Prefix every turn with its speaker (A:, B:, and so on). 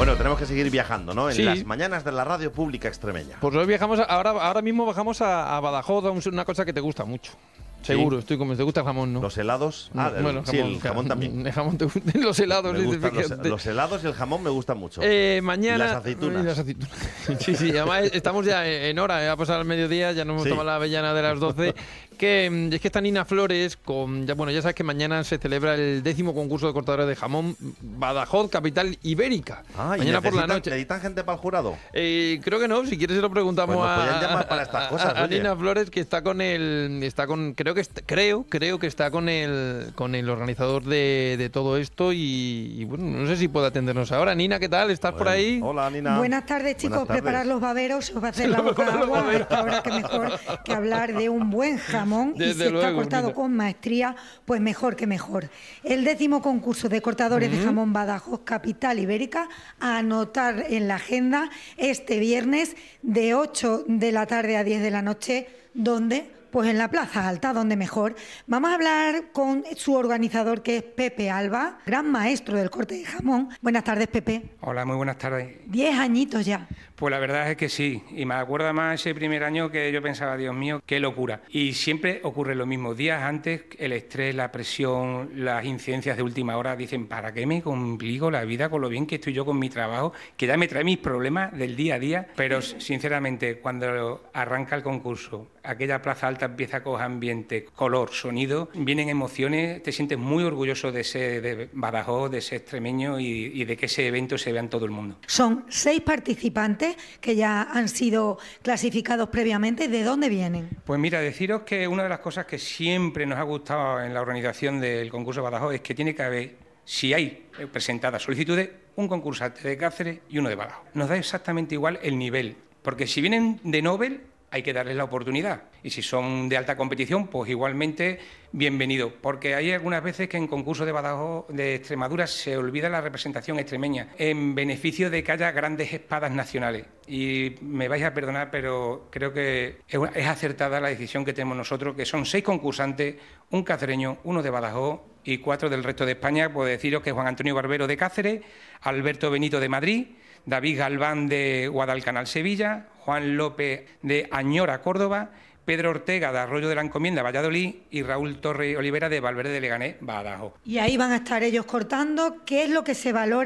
A: Bueno, tenemos que seguir viajando, ¿no? En
B: Sí.
A: las mañanas de la radio pública extremeña.
B: Pues hoy viajamos, ahora mismo bajamos a Badajoz, a una cosa que te gusta mucho. Seguro, estoy convencido. ¿Te gusta el jamón, no?
A: Los helados.
B: Bueno,
A: sí, el jamón también.
B: El jamón te gusta. Los helados.
A: Me gustan los helados y el jamón me gustan mucho.
B: Mañana.
A: Y las aceitunas.
B: Y las aceitunas. Sí, además estamos ya en hora, ha pasado el mediodía, ya nos hemos tomado la avellana de las 12. Que es que está Nina Flores ya sabes que mañana se celebra el 10º concurso de cortadores de jamón Badajoz, capital ibérica. Mañana por la noche.
A: ¿Necesitan gente para el jurado?
B: Creo que no, si quieres se lo preguntamos
A: pues nos pueden llamar para estas cosas,
B: a Nina Flores, que está creo que está con el organizador de todo esto y bueno, no sé si puede atendernos ahora. Nina, ¿qué tal? ¿Estás por ahí?
A: Hola, Nina.
C: Buenas tardes, chicos.
A: Buenas tardes.
C: Preparar los baberos os va a hacer la boca agua. Ahora que mejor que hablar de un buen jamón.
B: Desde
C: y si está
B: luego,
C: cortado
B: Nina,
C: con maestría, pues mejor que mejor. El 10º concurso de cortadores de jamón Badajoz, capital ibérica, a anotar en la agenda este viernes de 8 de la tarde a 10 de la noche, donde... Pues en la Plaza Alta, donde mejor. Vamos a hablar con su organizador, que es Pepe Alba, gran maestro del corte de jamón. Buenas tardes, Pepe.
D: Hola, muy buenas tardes.
C: 10 añitos ya.
D: Pues la verdad es que sí, y me acuerdo más ese primer año que yo pensaba, Dios mío, qué locura. Y siempre ocurre lo mismo, días antes, el estrés, la presión, las incidencias de última hora, dicen, ¿para qué me complico la vida con lo bien que estoy yo con mi trabajo? Que ya me trae mis problemas del día a día, pero sinceramente, cuando arranca el concurso, aquella Plaza Alta empieza a coger ambiente, color, sonido, vienen emociones, te sientes muy orgulloso de ser de Badajoz, de ser extremeño y de que ese evento se vea en todo el mundo.
C: Son 6 participantes que ya han sido clasificados previamente. ¿De dónde vienen?
D: Pues mira, deciros que una de las cosas que siempre nos ha gustado en la organización del concurso de Badajoz es que tiene que haber, si hay presentadas solicitudes, un concursante de Cáceres y uno de Badajoz. Nos da exactamente igual el nivel, porque si vienen de Nobel hay que darles la oportunidad. Y si son de alta competición, pues igualmente bienvenido. Porque hay algunas veces que en concursos de Badajoz, de Extremadura, se olvida la representación extremeña en beneficio de que haya grandes espadas nacionales. Y me vais a perdonar, pero creo que es acertada la decisión que tenemos nosotros, que son 6 concursantes, un cacereño, uno de Badajoz y 4 del resto de España. Puedo deciros que Juan Antonio Barbero de Cáceres, Alberto Benito de Madrid, David Galván de Guadalcanal, Sevilla, Juan López de Añora, Córdoba, Pedro Ortega de Arroyo de la Encomienda, Valladolid y Raúl Torre Olivera de Valverde de Leganés, Badajoz.
C: Y ahí van a estar ellos cortando. ¿Qué es lo que se valora